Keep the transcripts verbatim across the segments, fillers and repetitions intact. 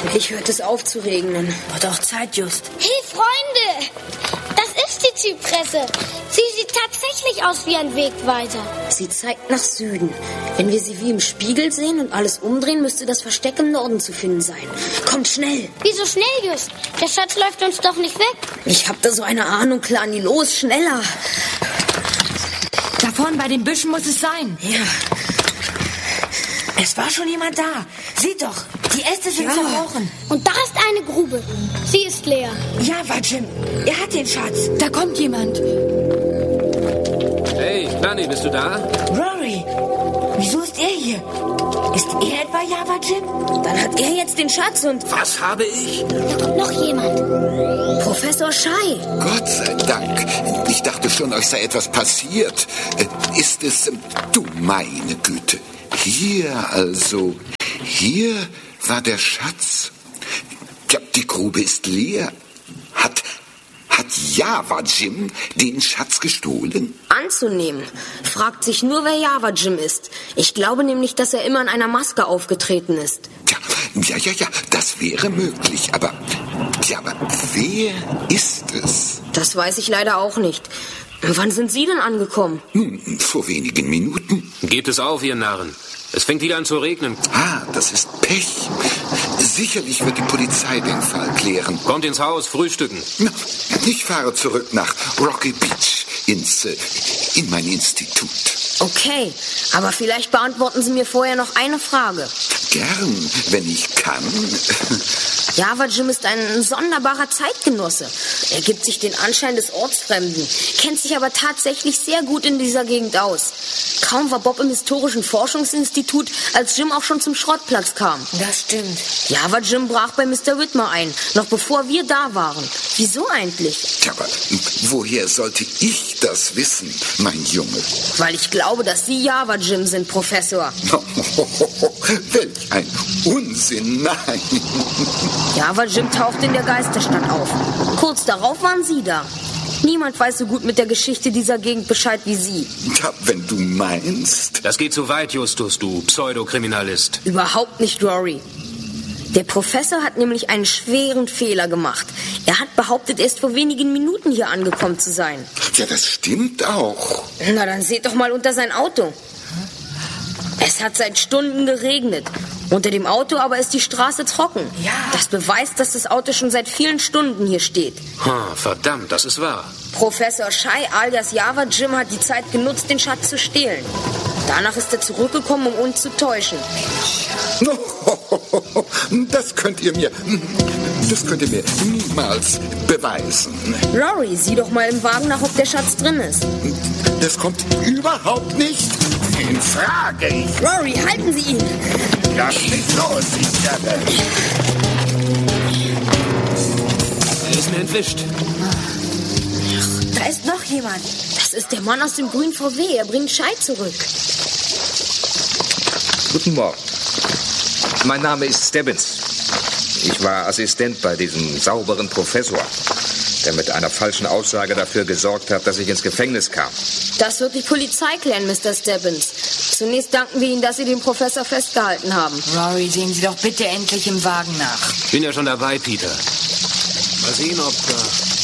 Endlich hört es auf zu regnen. Wird auch Zeit, Just. Hey, Freunde! Das ist die Zypresse. Sie sieht tatsächlich aus wie ein Wegweiser. Sie zeigt nach Süden. Wenn wir sie wie im Spiegel sehen und alles umdrehen, müsste das Versteck im Norden zu finden sein. Kommt schnell. Wieso schnell, Just? Der Schatz läuft uns doch nicht weg. Ich hab da so eine Ahnung, Klani. Los, schneller. Da vorne bei den Büschen muss es sein. Ja. Es war schon jemand da. Seht doch, die Äste sind Ja. zerbrochen. Und da ist eine Grube. Sie ist leer. Ja, war Jim. Er hat den Schatz. Da kommt jemand. Hey, Klani, bist du da? Rory, wieso ist er hier? Ist er etwa Java Jim? Dann hat er jetzt den Schatz und... Was habe ich? Da kommt noch jemand. Professor Schei. Gott sei Dank. Ich dachte schon, euch sei etwas passiert. Äh, Ist es... ähm, Du meine Güte. Hier also. Hier war der Schatz. Tja, die Grube ist leer. Hat... Hat Java Jim den Schatz gestohlen? Anzunehmen. Fragt sich nur, wer Java Jim ist. Ich glaube nämlich, dass er immer in einer Maske aufgetreten ist. Tja, ja, ja, ja, das wäre möglich. Aber... Tja, aber wer ist es? Das weiß ich leider auch nicht. Wann sind Sie denn angekommen? Nun, vor wenigen Minuten. Gebt es auf, ihr Narren. Es fängt wieder an zu regnen. Ah, das ist Pech. Sicherlich wird die Polizei den Fall klären. Kommt ins Haus, frühstücken. Na, ich fahre zurück nach Rocky Beach ins, äh, in mein Institut. Okay, aber vielleicht beantworten Sie mir vorher noch eine Frage. Gern, wenn ich kann. Java Jim ist ein sonderbarer Zeitgenosse. Er gibt sich den Anschein des Ortsfremden, kennt sich aber tatsächlich sehr gut in dieser Gegend aus. Kaum war Bob im Historischen Forschungsinstitut, als Jim auch schon zum Schrottplatz kam. Das stimmt. Java Jim brach bei Mister Whitmer ein, noch bevor wir da waren. Wieso eigentlich? Tja, aber woher sollte ich das wissen, mein Junge? Weil ich glaube, dass Sie Java Jim sind, Professor. Welch ein Unsinn, nein. Java Jim tauchte in der Geisterstadt auf. Kurz darauf waren Sie da. Niemand weiß so gut mit der Geschichte dieser Gegend Bescheid wie Sie. Tja, wenn du meinst. Das geht zu weit, Justus, du Pseudokriminalist. Überhaupt nicht, Rory. Der Professor hat nämlich einen schweren Fehler gemacht. Er hat behauptet, erst vor wenigen Minuten hier angekommen zu sein. Ja, das stimmt auch. Na, dann seht doch mal unter sein Auto. Es hat seit Stunden geregnet. Unter dem Auto aber ist die Straße trocken. Ja. Das beweist, dass das Auto schon seit vielen Stunden hier steht. Ha, verdammt, das ist wahr. Professor Schei alias Java Jim hat die Zeit genutzt, den Schatz zu stehlen. Danach ist er zurückgekommen, um uns zu täuschen. Das könnt ihr mir, das könnt ihr mir niemals beweisen. Rory, sieh doch mal im Wagen nach, ob der Schatz drin ist. Das kommt überhaupt nicht in Frage. Rory, halten Sie ihn! Lass mich los, ich werde. Er ist mir entwischt. Da ist noch jemand. Das ist der Mann aus dem grünen V W. Er bringt Schei zurück. Guten Morgen. Mein Name ist Stebbins. Ich war Assistent bei diesem sauberen Professor, der mit einer falschen Aussage dafür gesorgt hat, dass ich ins Gefängnis kam. Das wird die Polizei klären, Mister Stebbins. Zunächst danken wir Ihnen, dass Sie den Professor festgehalten haben. Rory, sehen Sie doch bitte endlich im Wagen nach. Ich bin ja schon dabei, Peter. Mal sehen, ob da...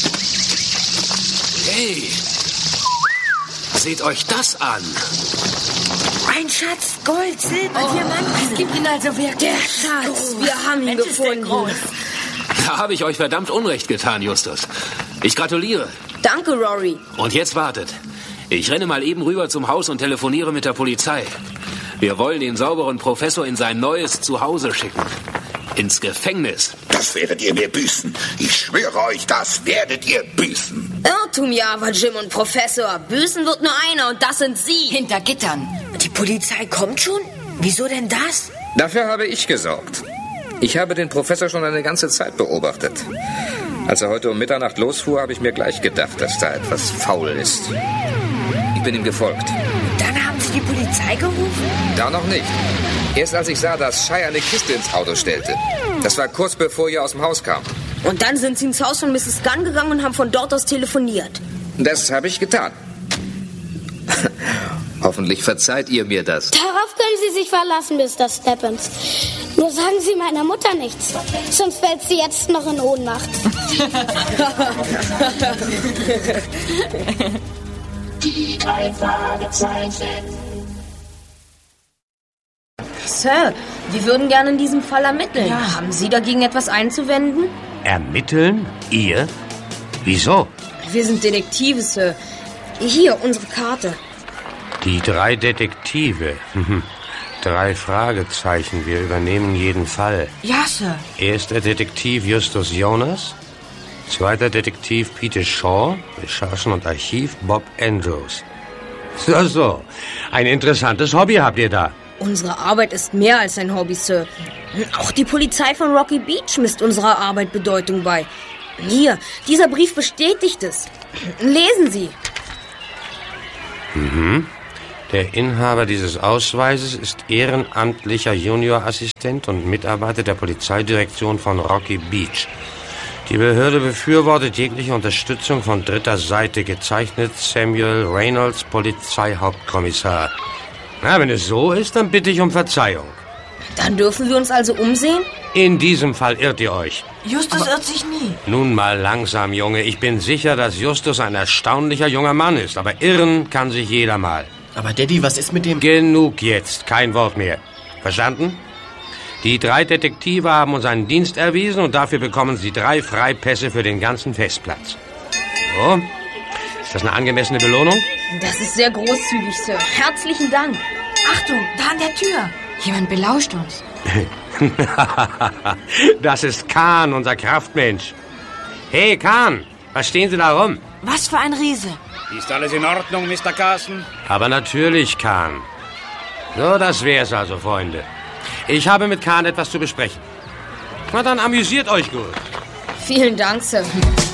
Hey! Seht euch das an! Ein Schatz, Gold, Silber, Oh, Diamanten. Es gibt ihn also wirklich. Der Schatz, wir haben ihn Mensch, ist der gefunden. groß. Da habe ich euch verdammt Unrecht getan, Justus. Ich gratuliere. Danke, Rory. Und jetzt wartet. Ich renne mal eben rüber zum Haus und telefoniere mit der Polizei. Wir wollen den sauberen Professor in sein neues Zuhause schicken. Ins Gefängnis. Das werdet ihr mir büßen. Ich schwöre euch, das werdet ihr büßen. Irrtum, Java Jim und Professor. Büßen wird nur einer und das sind Sie. Hinter Gittern. Die Polizei kommt schon? Wieso denn das? Dafür habe ich gesorgt. Ich habe den Professor schon eine ganze Zeit beobachtet. Als er heute um Mitternacht losfuhr, habe ich mir gleich gedacht, dass da etwas faul ist. Ich bin ihm gefolgt. Dann haben Sie die Polizei gerufen? Da noch nicht. Erst als ich sah, dass Schei eine Kiste ins Auto stellte. Das war kurz bevor ihr aus dem Haus kam. Und dann sind Sie ins Haus von Misses Gunn gegangen und haben von dort aus telefoniert. Das habe ich getan. Hoffentlich verzeiht ihr mir das. Darauf können Sie sich verlassen, Mister Stebbins. Nur sagen Sagen Sie meiner Mutter nichts, sonst fällt sie jetzt noch in Ohnmacht. Die drei Fragezeichen. Sir, wir würden gerne in diesem Fall ermitteln. Ja. Haben Sie dagegen etwas einzuwenden? Ermitteln? Ihr? Wieso? Wir sind Detektive, Sir. Hier, unsere Karte. Die drei Detektive. Drei Fragezeichen. Wir übernehmen jeden Fall. Ja, Sir. Erster Detektiv Justus Jonas. Zweiter Detektiv Peter Shaw. Recherchen und Archiv Bob Andrews. So, so. Ein interessantes Hobby habt ihr da. Unsere Arbeit ist mehr als ein Hobby, Sir. Auch die Polizei von Rocky Beach misst unserer Arbeit Bedeutung bei. Hier, dieser Brief bestätigt es. Lesen Sie. Mhm. Der Inhaber dieses Ausweises ist ehrenamtlicher Juniorassistent und Mitarbeiter der Polizeidirektion von Rocky Beach. Die Behörde befürwortet jegliche Unterstützung von dritter Seite, gezeichnet Samuel Reynolds, Polizeihauptkommissar. Na, wenn es so ist, dann bitte ich um Verzeihung. Dann dürfen wir uns also umsehen? In diesem Fall irrt ihr euch. Justus Aber irrt sich nie. Nun mal langsam, Junge. Ich bin sicher, dass Justus ein erstaunlicher junger Mann ist. Aber irren kann sich jeder mal. Aber Daddy, was ist mit dem... Genug jetzt. Kein Wort mehr. Verstanden? Die drei Detektive haben uns einen Dienst erwiesen und dafür bekommen sie drei Freipässe für den ganzen Festplatz. So. Ist das eine angemessene Belohnung? Das ist sehr großzügig, Sir. Herzlichen Dank. Achtung, da an der Tür. Jemand belauscht uns. Das ist Kahn, unser Kraftmensch. Hey, Kahn, was stehen Sie da rum? Was für ein Riese. Ist alles in Ordnung, Mister Carson? Aber natürlich, Kahn. So, das wär's also, Freunde. Ich habe mit Kahn etwas zu besprechen. Na dann, amüsiert euch gut. Vielen Dank, Sir.